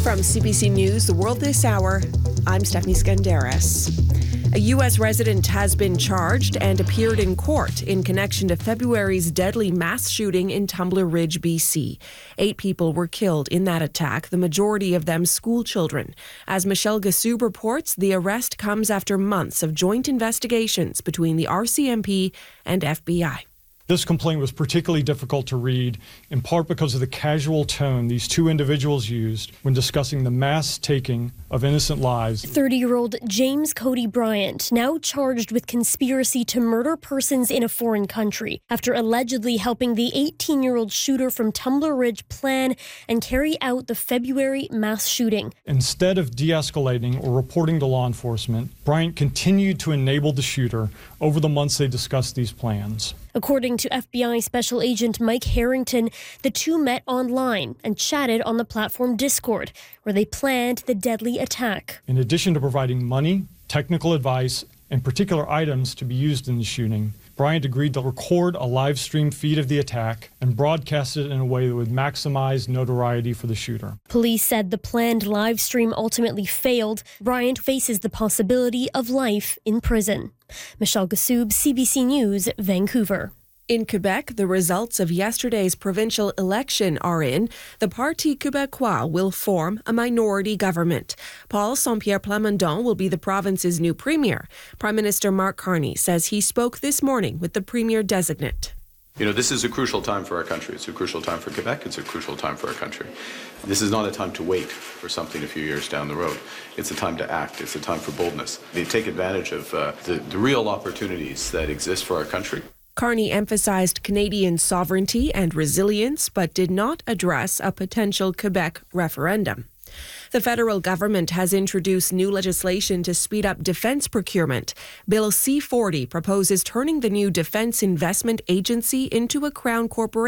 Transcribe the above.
From CBC News, The World This Hour, I'm Stephanie Skandaris. A U.S. resident has been charged and appeared in court in connection to February's deadly mass shooting in Tumbler Ridge, BC. 8 people were killed in that attack, the majority of them school children. As Michelle Gassoub reports, the arrest comes after months of joint investigations between the RCMP and FBI. This complaint was particularly difficult to read, in part because of the casual tone these two individuals used when discussing the mass taking of innocent lives. 30-year-old James Cody Bryant, now charged with conspiracy to murder persons in a foreign country after allegedly helping the 18-year-old shooter from Tumbler Ridge plan and carry out the February mass shooting. Instead of de-escalating or reporting to law enforcement, Bryant continued to enable the shooter over the months they discussed these plans. According to FBI Special Agent Mike Harrington, the two met online and chatted on the platform Discord, where they planned the deadly attack. In addition to providing money, technical advice, and particular items to be used in the shooting, Bryant agreed to record a live stream feed of the attack and broadcast it in a way that would maximize notoriety for the shooter. Police said the planned live stream ultimately failed. Bryant faces the possibility of life in prison. Michelle Gassoub, CBC News, Vancouver. In Quebec, the results of yesterday's provincial election are in. The Parti Québécois will form a minority government. Paul Saint-Pierre Plamondon will be the province's new premier. Prime Minister Mark Carney says he spoke this morning with the premier-designate. You know, this is a crucial time for our country. It's a crucial time for Quebec. It's a crucial time for our country. This is not a time to wait for something a few years down the road. It's a time to act. It's a time for boldness. They take advantage of the real opportunities that exist for our country. Carney emphasized Canadian sovereignty and resilience, but did not address a potential Quebec referendum. The federal government has introduced new legislation to speed up defense procurement. Bill C-40 proposes turning the new Defense Investment Agency into a Crown corporation.